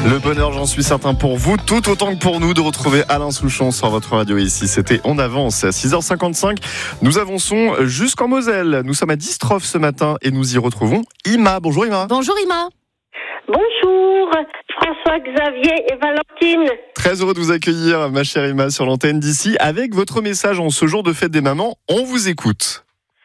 Le bonheur, j'en suis certain pour vous, tout autant que pour nous, de retrouver Alain Souchon sur votre radio ici. C'était On Avance à 6h55. Nous avançons jusqu'en Moselle. Nous sommes à Distrophe ce matin et nous y retrouvons Ima. Bonjour Ima. Bonjour Ima. Bonjour, François, Xavier et Valentine. Très heureux de vous accueillir, ma chère Ima, sur l'antenne d'ici. Avec votre message en ce jour de fête des mamans, on vous écoute.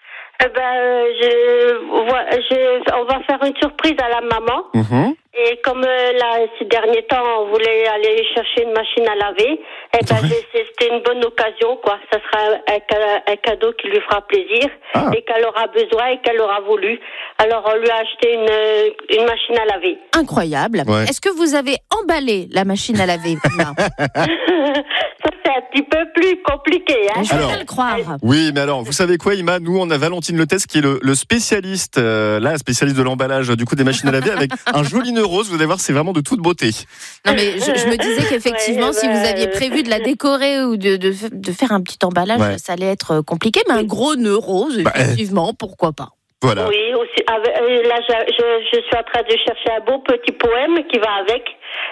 On va faire une surprise à la maman. Et comme là, ces derniers temps, on voulait aller chercher une machine à laver, c'était une bonne occasion, quoi. Ça sera un cadeau qui lui fera plaisir et qu'elle aura besoin et qu'elle aura voulu. Alors, on lui a acheté une machine à laver. Incroyable. Ouais. Est-ce que vous avez emballé la machine à laver? Ça, c'est un petit peu plus compliqué. Hein. Je vais le croire. Oui, mais alors, vous savez quoi, Ima? Nous, on a Valentine Letès qui est le spécialiste, spécialiste de l'emballage du coup des machines à laver, avec un joli nœud rose. Vous allez voir, c'est vraiment de toute beauté. Non, mais je me disais qu'effectivement, si vous aviez prévu de la décorer ou de faire un petit emballage, ça allait être compliqué. Mais un gros nœud rose, effectivement, pourquoi pas? Voilà. Oui, aussi, là, je suis en train de chercher un beau petit poème qui va avec.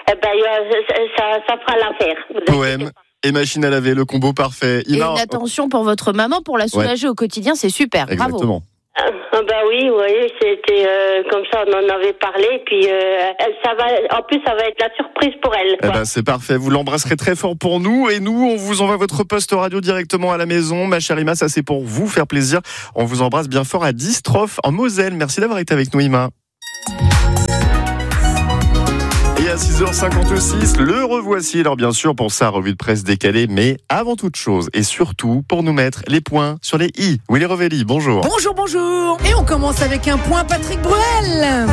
Ça fera l'affaire. Poème et machine à laver, le combo parfait. Et une attention pour votre maman, pour la soulager au quotidien, c'est super. Bravo. Exactement. Oui, c'était comme ça, on en avait parlé, puis en plus ça va être la surprise pour elle. C'est parfait, vous l'embrasserez très fort pour nous, et nous on vous envoie votre poste radio directement à la maison, ma chère Ima, ça c'est pour vous faire plaisir. On vous embrasse bien fort à Distrophe en Moselle. Merci d'avoir été avec nous, Ima. Et à 6h56, le revoici. Alors bien sûr, pour sa revue de presse décalée, mais avant toute chose, et surtout pour nous mettre les points sur les i. Willy Rovelli, bonjour. Bonjour. Et on commence avec un point Patrick Bruel.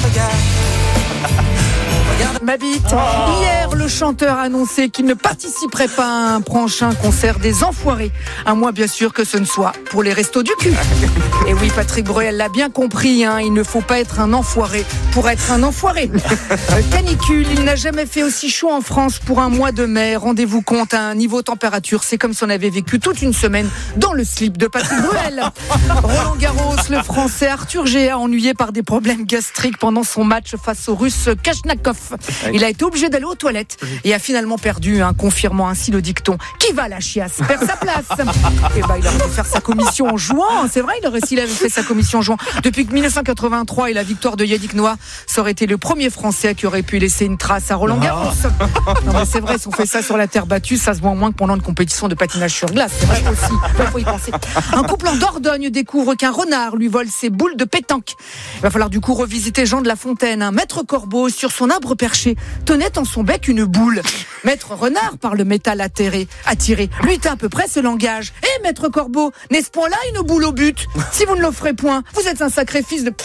Ma bite. Hier, le chanteur a annoncé qu'il ne participerait pas à un prochain concert des Enfoirés. À moins, bien sûr, que ce ne soit pour les restos du cul. Et oui, Patrick Bruel l'a bien compris, il ne faut pas être un enfoiré pour être un enfoiré. Canicule, il n'a jamais fait aussi chaud en France pour un mois de mai. Rendez-vous compte, à un niveau température, c'est comme si on avait vécu toute une semaine dans le slip de Patrick Bruel. Roland Garros, le Français Arthur Géa, ennuyé par des problèmes gastriques pendant son match face au Russe Kachnakov. Il a été obligé d'aller aux toilettes et a finalement perdu, confirmant ainsi le dicton « Qui va la chiasse perd sa place ». Et il aurait dû faire sa commission en jouant. C'est vrai, s'il avait fait sa commission en jouant. Depuis 1983 et la victoire de Yannick Noah, ça aurait été le premier Français qui aurait pu laisser une trace à Roland Garros. Non mais c'est vrai, si on fait ça sur la terre battue, ça se voit moins que pendant une compétition de patinage sur glace. C'est vrai aussi, il faut y penser. Un couple en Dordogne découvre qu'un renard lui vole ses boules de pétanque. Il va falloir du coup revisiter Jean de La Fontaine. Un maître corbeau sur son arbre perché tenait en son bec une boule. Maître renard, par le métal attiré, lui tint à peu près ce langage. Maître corbeau, n'est-ce point là une boule au but? Si vous ne l'offrez point, vous êtes un sacré fils de...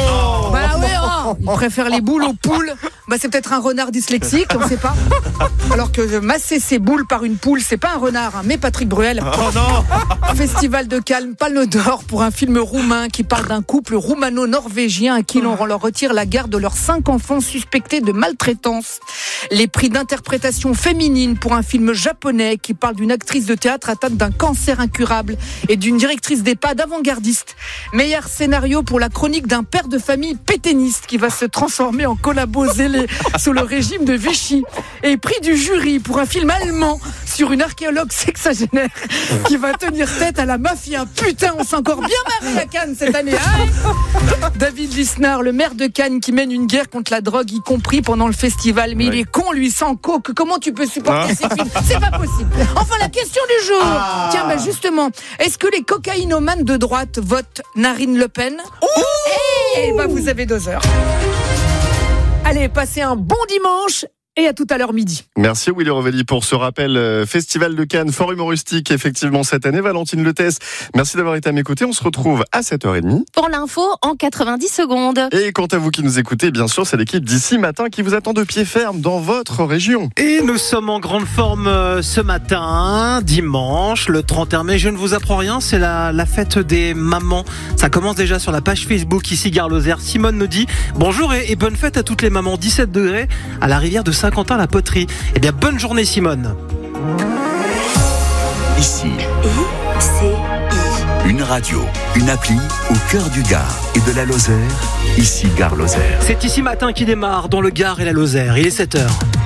il préfère les boules aux poules. C'est peut-être un renard dyslexique, on ne sait pas. Alors que masser ses boules par une poule, c'est pas un renard, mais Patrick Bruel. Festival de Cannes, Palme d'Or pour un film roumain qui parle d'un couple roumano-norvégien à qui l'on leur retire la garde de leurs 5 enfants suspectés de maltraitance. Les prix d'interprétation féminine pour un film japonais qui parle d'une actrice de théâtre atteinte d'un cancer incurable et d'une directrice d'EHPAD avant-gardiste. Meilleur scénario pour la chronique d'un père de famille pétainiste qui va se transformer en collabo zélé sous le régime de Vichy. Et prix du jury pour un film allemand sur une archéologue sexagénaire qui va tenir tête à la mafia. Putain, on s'est encore bien marré à Cannes cette année. David Lisnard, le maire de Cannes qui mène une guerre contre la drogue, y compris pendant le festival. Mais il est con, lui, sans coke. Comment tu peux supporter ces films? C'est pas possible. Enfin, la question du jour. Tiens, justement, est-ce que les cocaïnomanes de droite votent Marine Le Pen? Vous avez 2 heures. Allez, passez un bon dimanche. Et à tout à l'heure midi. Merci Willy Rovelli pour ce rappel. Festival de Cannes, fort humoristique effectivement cette année. Valentine Letès, merci d'avoir été à mes côtés. On se retrouve à 7h30. Pour l'info en 90 secondes. Et quant à vous qui nous écoutez, bien sûr, c'est l'équipe d'ici matin qui vous attend de pied ferme dans votre région. Et nous sommes en grande forme ce matin, dimanche, le 31 mai. Je ne vous apprends rien, c'est la fête des mamans. Ça commence déjà sur la page Facebook ici Gare-Lozère. Simone nous dit bonjour et bonne fête à toutes les mamans. 17 degrés à la rivière de Saint-Quentin la Poterie. Eh bien, bonne journée Simone. Ici. Une radio, une appli au cœur du Gard et de la Lozère, ici Gare Lozère. C'est Ici Matin qui démarre dans le Gard et la Lozère. Il est 7h.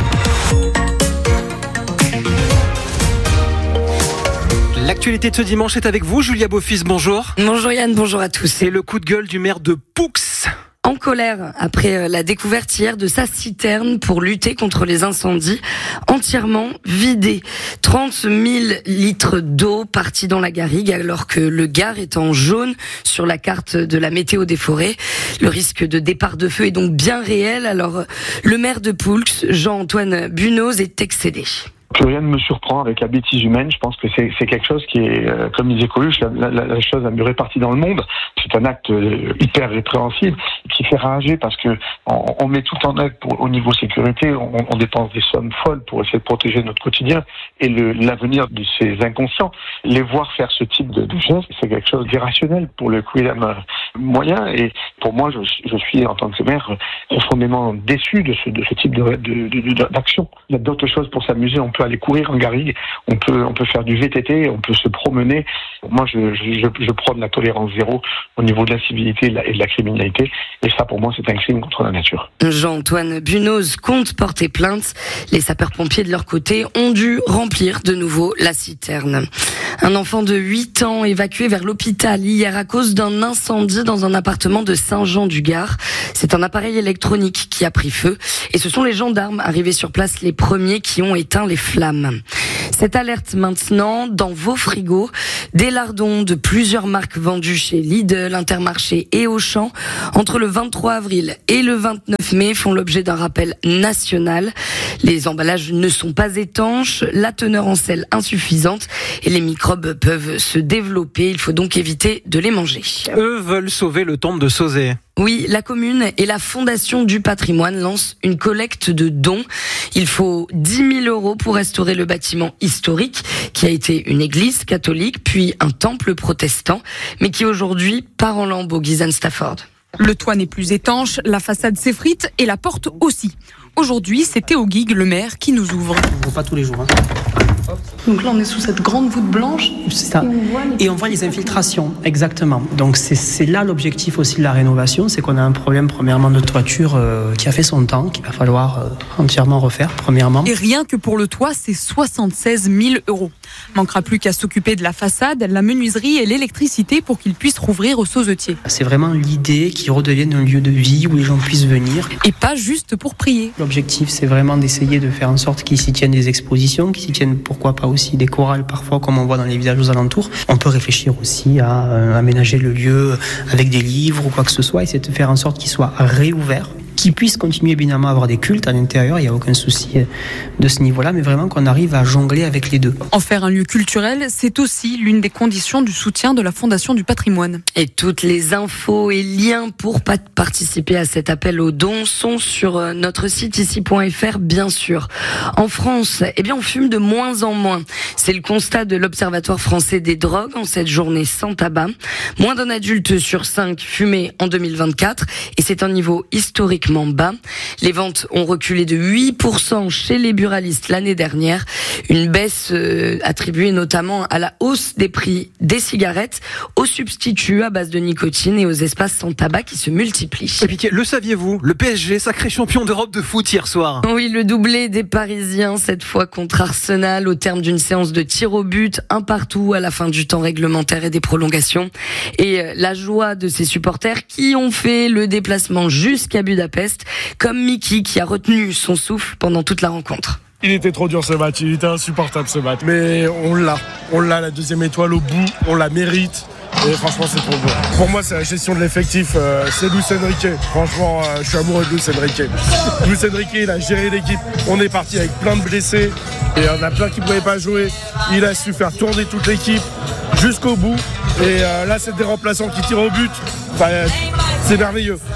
L'actualité de ce dimanche est avec vous, Julia Beaufils, bonjour. Bonjour Yann, bonjour à tous. C'est le coup de gueule du maire de Poux. En colère après la découverte hier de sa citerne pour lutter contre les incendies, entièrement vidée. 30 000 litres d'eau partis dans la garrigue alors que le Gard est en jaune sur la carte de la météo des forêts. Le risque de départ de feu est donc bien réel. Alors le maire de Poux, Jean-Antoine Bunoz, est excédé. Plus rien ne me surprend avec la bêtise humaine. Je pense que c'est quelque chose qui est, comme disait Coluche, la chose la mieux répartie dans le monde. C'est un acte hyper répréhensible qui fait rager parce que on met tout en œuvre au niveau sécurité. On dépense des sommes folles pour essayer de protéger notre quotidien et l'avenir de ces inconscients. Les voir faire ce type de geste, c'est quelque chose d'irrationnel pour le quidam moyen. Et pour moi, je suis en tant que maire profondément déçu de ce type d'action. Il y a d'autres choses pour s'amuser. On peut aller courir en garrigue, on peut faire du VTT, on peut se promener. Moi, je prône la tolérance zéro au niveau de la civilité et de la criminalité. Et ça, pour moi, c'est un crime contre la nature. Jean-Antoine Bunoz compte porter plainte. Les sapeurs-pompiers, de leur côté, ont dû remplir de nouveau la citerne. Un enfant de 8 ans évacué vers l'hôpital hier à cause d'un incendie dans un appartement de Saint-Jean-du-Gard. C'est un appareil électronique qui a pris feu. Et ce sont les gendarmes arrivés sur place les premiers qui ont éteint les flammes. Cette alerte maintenant dans vos frigos. Des lardons de plusieurs marques vendues chez Lidl, Intermarché et Auchan entre le 23 avril et le 29 mai font l'objet d'un rappel national. Les emballages ne sont pas étanches, la teneur en sel insuffisante et les microbes peuvent se développer. Il faut donc éviter de les manger. Eux veulent sauver le temple de Sauzet. Oui, la commune et la Fondation du patrimoine lancent une collecte de dons. Il faut 10 000 € pour restaurer le bâtiment historique qui a été une église catholique puis un temple protestant, mais qui aujourd'hui part en lambeaux. Guysanne Stafford. Le toit n'est plus étanche, la façade s'effrite et la porte aussi. Aujourd'hui, c'est Théo Guigues, le maire, qui nous ouvre. On ne voit pas tous les jours. Donc là, on est sous cette grande voûte blanche. C'est ça. Et on voit les infiltrations, exactement. Donc c'est là l'objectif aussi de la rénovation, c'est qu'on a un problème premièrement de toiture qui a fait son temps, qu'il va falloir entièrement refaire premièrement. Et rien que pour le toit, c'est 76 000 €. Manquera plus qu'à s'occuper de la façade, la menuiserie et l'électricité pour qu'ils puissent rouvrir au sauzetier. C'est vraiment l'idée qu'ils redeviennent un lieu de vie où les gens puissent venir. Et pas juste pour prier. L'objectif, c'est vraiment d'essayer de faire en sorte qu'ils s'y tiennent des expositions, qu'ils s'y tiennent pourquoi pas aussi des chorales parfois comme on voit dans les villages aux alentours. On peut réfléchir aussi à aménager le lieu avec des livres ou quoi que ce soit, essayer de faire en sorte qu'il soit réouvert, qu'il puisse continuer évidemment à avoir des cultes à l'intérieur, il n'y a aucun souci de ce niveau-là, mais vraiment qu'on arrive à jongler avec les deux. En faire un lieu culturel, c'est aussi l'une des conditions du soutien de la Fondation du patrimoine. Et toutes les infos et liens pour participer à cet appel aux dons sont sur notre site ici.fr, bien sûr. En France, on fume de moins en moins. C'est le constat de l'Observatoire français des drogues en cette journée sans tabac. Moins d'un adulte sur 5 fumait en 2024 et c'est un niveau historiquement bas. Les ventes ont reculé de 8% chez les buralistes l'année dernière. Une baisse attribuée notamment à la hausse des prix des cigarettes, aux substituts à base de nicotine et aux espaces sans tabac qui se multiplient. Et puis, le saviez-vous, le PSG, sacré champion d'Europe de foot hier soir. Oui, le doublé des Parisiens, cette fois contre Arsenal, au terme d'une séance de tir au but, un partout à la fin du temps réglementaire et des prolongations. Et la joie de ces supporters qui ont fait le déplacement jusqu'à Budapest, comme Mickey qui a retenu son souffle pendant toute la rencontre. Il était trop dur ce match, il était insupportable ce match. Mais on l'a la deuxième étoile au bout, on la mérite. Et franchement, c'est trop dur. Pour moi, c'est la gestion de l'effectif. C'est Luis Enrique. Franchement, je suis amoureux de Luis Enrique. Luis Enrique, il a géré l'équipe. On est parti avec plein de blessés. Et il y en a plein qui ne pouvaient pas jouer. Il a su faire tourner toute l'équipe jusqu'au bout. Et là, c'est des remplaçants qui tirent au but. Enfin, c'est merveilleux.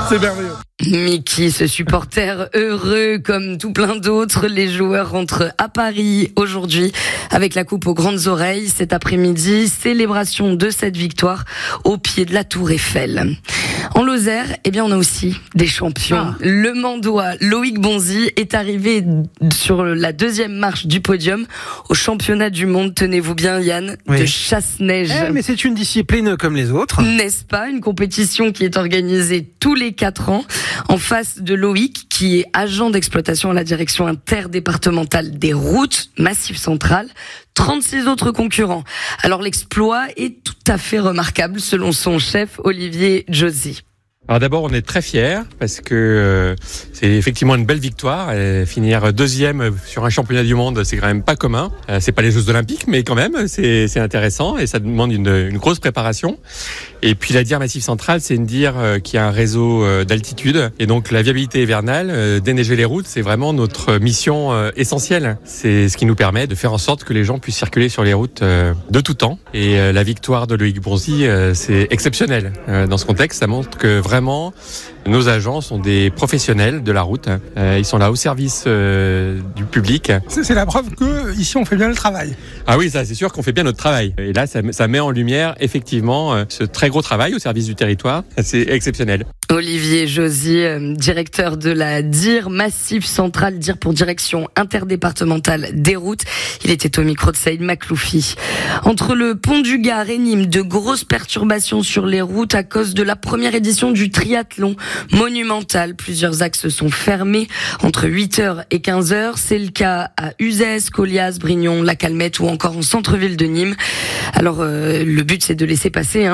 C'est merveilleux. Mickey, ce supporter heureux comme tout plein d'autres. Les joueurs rentrent à Paris aujourd'hui avec la coupe aux grandes oreilles. Cet après-midi, célébration de cette victoire au pied de la Tour Eiffel. En Lozère, on a aussi des champions. Le Mandois Loïc Bonzi est arrivé sur la deuxième marche du podium au championnat du monde, tenez-vous bien Yann, de chasse-neige. Mais c'est une discipline comme les autres. N'est-ce pas? Une compétition qui est organisée tous les 4 ans. En face de Loïc, qui est agent d'exploitation à la direction interdépartementale des routes, Massif Central, 36 autres concurrents. Alors l'exploit est tout à fait remarquable selon son chef Olivier Josie. Alors d'abord, on est très fiers parce que c'est effectivement une belle victoire. Finir deuxième sur un championnat du monde, c'est quand même pas commun. C'est pas les Jeux Olympiques, mais quand même, c'est intéressant et ça demande une grosse préparation. Et puis la DIR Massif Central, c'est une DIR qui a un réseau d'altitude et donc la viabilité hivernale, déneiger les routes, c'est vraiment notre mission essentielle. C'est ce qui nous permet de faire en sorte que les gens puissent circuler sur les routes de tout temps. Et la victoire de Loïc Bonzi, c'est exceptionnel. Dans ce contexte, ça montre que vraiment nos agents sont des professionnels de la route. Ils sont là au service du public. C'est la preuve que ici on fait bien le travail. Ah oui, ça c'est sûr qu'on fait bien notre travail. Et là, ça met en lumière effectivement ce très gros travail au service du territoire. C'est exceptionnel. Olivier Josie, directeur de la DIR Massif Central, DIR pour direction interdépartementale des routes. Il était au micro de Saïd Makloufi. Entre le pont du Gard et Nîmes, de grosses perturbations sur les routes à cause de la première édition du triathlon monumental. Plusieurs axes sont fermés entre 8h et 15h. C'est le cas à Uzès, Colias, Brignon, La Calmette ou encore en centre-ville de Nîmes. Alors, le but, c'est de laisser passer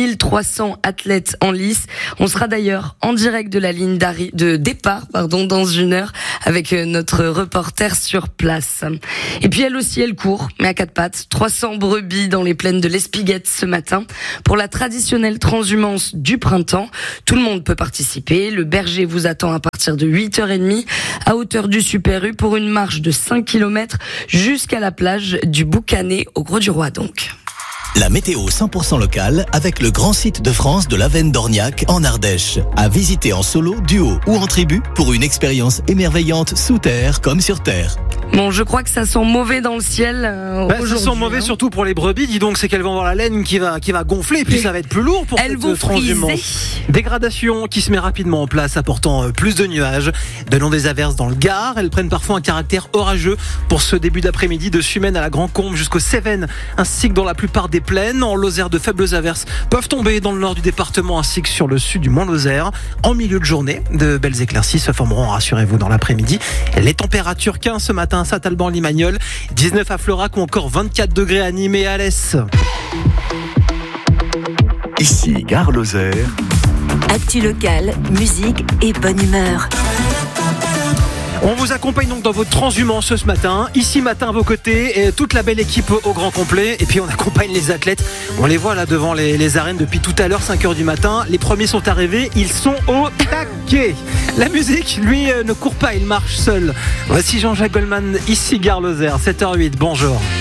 1300 athlètes en lice. On sera d'ailleurs en direct de la ligne de départ dans 1 heure avec notre reporter sur place. Et puis elle aussi, elle court, mais à 4 pattes. 300 brebis dans les plaines de l'Espiguette ce matin pour la traditionnelle transhumance du printemps. Tout le monde peut participer. Le berger vous attend à partir de 8h30 à hauteur du Super U pour une marche de 5 km jusqu'à la plage du Boucanet au Gros-du-Roi donc. La météo 100% locale avec le grand site de France de l'Avenne d'Orniac en Ardèche. À visiter en solo, duo ou en tribu pour une expérience émerveillante sous terre comme sur terre. Bon, je crois que ça sent mauvais dans le ciel ça sent mauvais surtout pour les brebis. Dis donc, c'est qu'elles vont avoir la laine qui va gonfler et puis ça va être plus lourd pour cette transhumance. Dégradation qui se met rapidement en place, apportant plus de nuages. De long des averses dans le Gard. Elles prennent parfois un caractère orageux pour ce début d'après-midi de Sumène à la Grand-Combe jusqu'aux Cévennes, ainsi que dans la plupart des plaines. En Lozère, de faibles averses peuvent tomber dans le nord du département ainsi que sur le sud du Mont-Lozère. En milieu de journée, de belles éclaircies se formeront, rassurez-vous, dans l'après-midi. Les températures 15 ce matin à Saint-Alban-Limagnol, 19 à Florac ou encore 24 degrés à Nîmes et à Alès. Ici, Gare Lozère. Actu locale, musique et bonne humeur. On vous accompagne donc dans votre transhumance ce matin. Ici matin à vos côtés, et toute la belle équipe au grand complet. Et puis on accompagne les athlètes. On les voit là devant les arènes depuis tout à l'heure, 5h du matin. Les premiers sont arrivés, ils sont au taquet. La musique, lui, ne court pas, il marche seul. Voici Jean-Jacques Goldman, ici Gare Lozère, 7h08, bonjour.